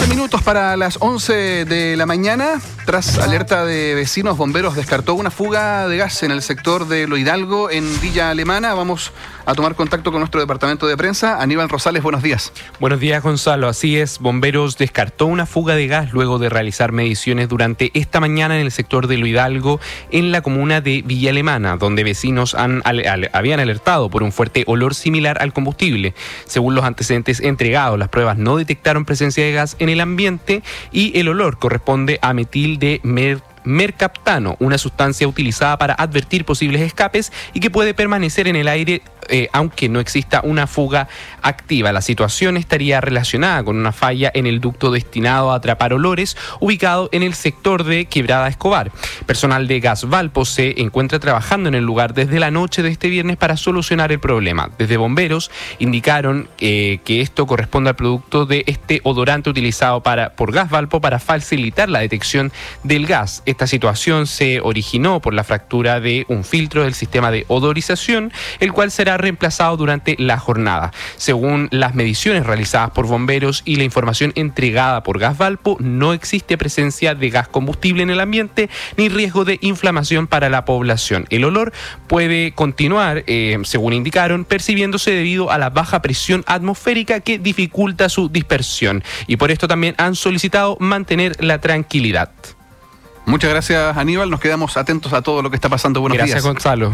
minutos para las 11 de la mañana. Tras alerta de vecinos, bomberos descartó una fuga de gas en el sector de Lo Hidalgo, en Villa Alemana. Vamos a tomar contacto con nuestro departamento de prensa. Aníbal Rosales, buenos días. Buenos días, Gonzalo. Así es, bomberos descartó una fuga de gas luego de realizar mediciones durante esta mañana en el sector de Lo Hidalgo, en la comuna de Villa Alemana, donde vecinos habían alertado por un fuerte olor similar al combustible. Según los antecedentes entregados, las pruebas no detectaron presencia de gas en el ambiente y el olor corresponde a metil de mercaptano, una sustancia utilizada para advertir posibles escapes y que puede permanecer en el aire aunque no exista una fuga activa. La situación estaría relacionada con una falla en el ducto destinado a atrapar olores, ubicado en el sector de Quebrada Escobar. Personal de Gas Valpo se encuentra trabajando en el lugar desde la noche de este viernes para solucionar el problema. Desde bomberos indicaron que esto corresponde al producto de este odorante utilizado por Gas Valpo para facilitar la detección del gas. Esta situación se originó por la fractura de un filtro del sistema de odorización, el cual será reemplazado durante la jornada. Según las mediciones realizadas por bomberos y la información entregada por Gas Valpo, no existe presencia de gas combustible en el ambiente ni riesgo de inflamación para la población. El olor puede continuar, según indicaron, percibiéndose debido a la baja presión atmosférica que dificulta su dispersión, y por esto también han solicitado mantener la tranquilidad. Muchas gracias, Aníbal. Nos quedamos atentos a todo lo que está pasando. Buenos días. Gracias, Gonzalo.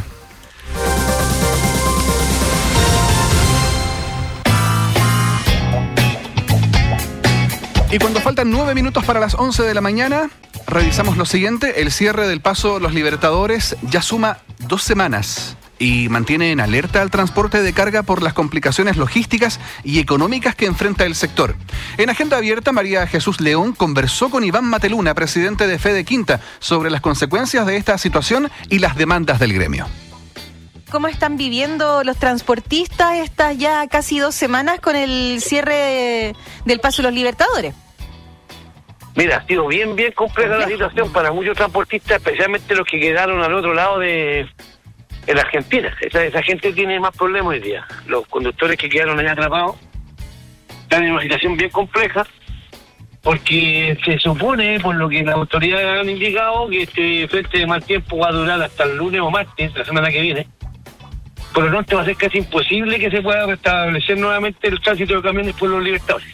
Y cuando faltan 9 minutos para las 11 de la mañana, revisamos lo siguiente. El cierre del paso Los Libertadores ya suma 2 semanas y mantiene en alerta al transporte de carga por las complicaciones logísticas y económicas que enfrenta el sector. En Agenda Abierta, María Jesús León conversó con Iván Mateluna, presidente de Fede Quinta, sobre las consecuencias de esta situación y las demandas del gremio. ¿Cómo están viviendo los transportistas estas ya casi 2 semanas con el cierre del paso Los Libertadores? Mira, ha sido bien compleja la situación para muchos transportistas, especialmente los que quedaron al otro lado de la Argentina. Esa gente tiene más problemas hoy día. Los conductores que quedaron allá atrapados están en una situación bien compleja, porque se supone, por lo que las autoridades han indicado, que este frente de mal tiempo va a durar hasta el lunes o martes, la semana que viene. Por lo tanto, va a ser casi imposible que se pueda restablecer nuevamente el tránsito de camiones por Los Libertadores.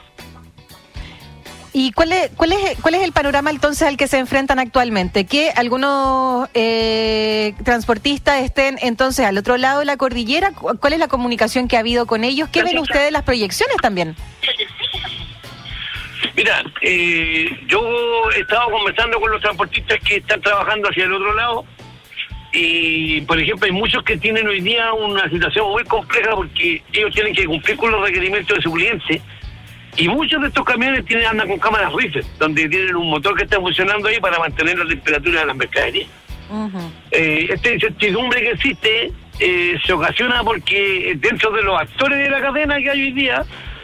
¿Y cuál es el panorama entonces al que se enfrentan actualmente? Que algunos transportistas estén entonces al otro lado de la cordillera. ¿Cuál es la comunicación que ha habido con ellos? ¿Qué ven ustedes las proyecciones también? Mira, yo he estado conversando con los transportistas que están trabajando hacia el otro lado y, por ejemplo, hay muchos que tienen hoy día una situación muy compleja porque ellos tienen que cumplir con los requerimientos de su cliente. Y muchos de estos camiones andan con cámaras reefer, donde tienen un motor que está funcionando ahí para mantener la temperatura de las mercaderías. Esta incertidumbre que existe se ocasiona porque dentro de los actores de la cadena que hay hoy día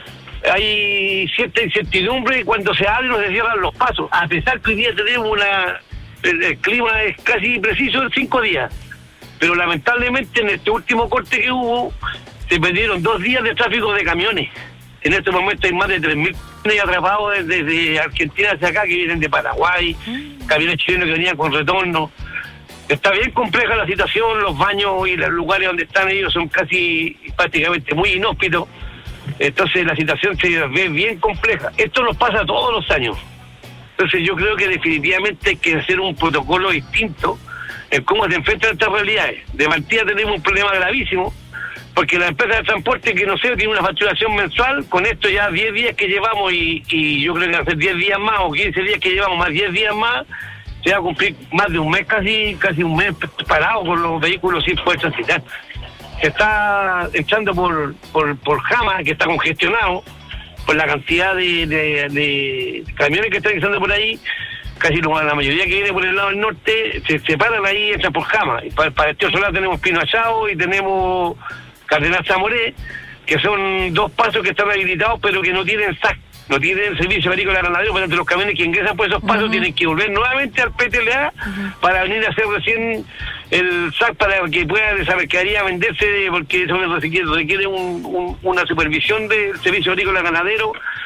hay cierta incertidumbre cuando se abren o se cierran los pasos. A pesar que hoy día tenemos el clima es casi preciso en 5 días. Pero lamentablemente en este último corte que hubo se perdieron 2 días de tráfico de camiones. En este momento hay más de 3.000 camiones atrapados desde Argentina hacia acá, que vienen de Paraguay, camiones chilenos que venían con retorno. Está bien compleja la situación, los baños y los lugares donde están ellos son casi prácticamente muy inhóspitos. Entonces la situación se ve bien compleja. Esto nos pasa todos los años. Entonces yo creo que definitivamente hay que hacer un protocolo distinto en cómo se enfrentan estas realidades. De partida tenemos un problema gravísimo, porque la empresa de transporte, que no sé, tiene una facturación mensual, con esto ya 10 días que llevamos y yo creo que hacer 10 días más o 15 días que llevamos más 10 días más, se va a cumplir más de un mes, casi un mes parado con los vehículos sin poder transitar. Se está echando por Jama, que está congestionado, por la cantidad de camiones que están echando por ahí. Casi la mayoría que viene por el lado del norte se separan ahí, entran por Jama. Y para el Tío Solar tenemos Pino Achao y tenemos Cardenal Zamoré, que son 2 pasos que están habilitados pero que no tienen SAC, no tienen servicio agrícola ganadero. Por tanto, los camiones que ingresan por esos pasos tienen que volver nuevamente al PTLA para venir a hacer recién el SAC para que pueda esa mercadería venderse, porque eso requiere una supervisión del servicio agrícola ganadero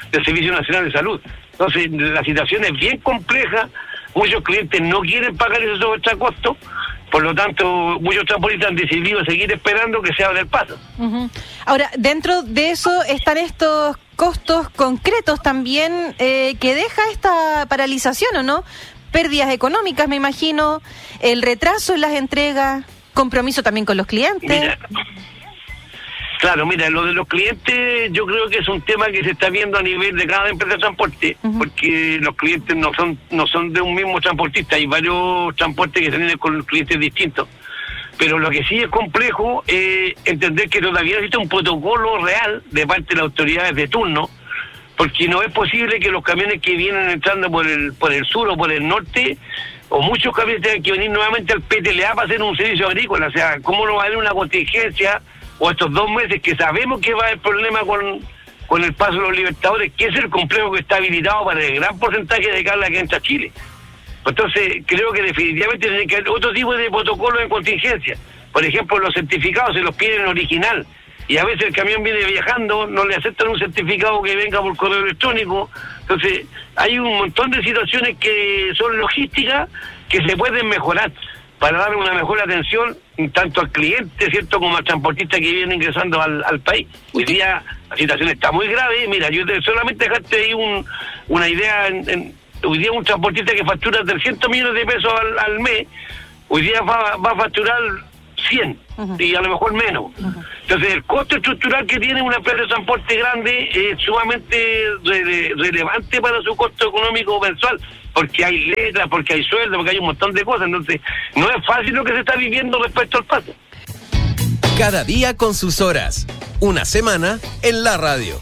del Servicio Nacional de Salud. Entonces, la situación es bien compleja, muchos clientes no quieren pagar esos sobrecostos, por lo tanto, muchos transportistas han decidido seguir esperando que se abra el paso. Uh-huh. Ahora, dentro de eso están estos costos concretos también que deja esta paralización, ¿o no? Pérdidas económicas, me imagino, el retraso en las entregas, compromiso también con los clientes. Mira, lo de los clientes yo creo que es un tema que se está viendo a nivel de cada empresa de transporte, porque los clientes no son de un mismo transportista, hay varios transportes que se tienen con clientes distintos. Pero lo que sí es complejo es entender que todavía existe un protocolo real de parte de las autoridades de turno, porque no es posible que los camiones que vienen entrando por el sur o por el norte, o muchos camiones tengan que venir nuevamente al PTLA para hacer un servicio agrícola. O sea, ¿cómo no va a haber una contingencia o estos 2 meses que sabemos que va a haber problema con el paso de los Libertadores, que es el complejo que está habilitado para el gran porcentaje de carga que entra a Chile? Entonces, creo que definitivamente tiene que haber otro tipo de protocolo de contingencia. Por ejemplo, los certificados se los piden en original, y a veces el camión viene viajando, no le aceptan un certificado que venga por correo electrónico. Entonces, hay un montón de situaciones que son logísticas que se pueden mejorar para dar una mejor atención tanto al cliente, ¿cierto?, como al transportista que viene ingresando al país. Hoy día la situación está muy grave. Mira, yo solamente dejaste ahí una idea. Hoy día un transportista que factura 300 millones de pesos al mes, hoy día va a facturar 100, y a lo mejor menos. Entonces, el costo estructural que tiene una empresa de transporte grande es sumamente relevante para su costo económico mensual, porque hay letras, porque hay sueldos, porque hay un montón de cosas. Entonces, no es fácil lo que se está viviendo respecto al paso. Cada día con sus horas. Una semana en la radio.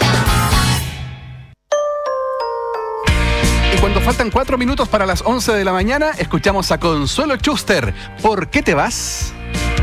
Y cuando faltan 4 minutos para las 11 de la mañana, escuchamos a Consuelo Schuster. ¿Por qué te vas?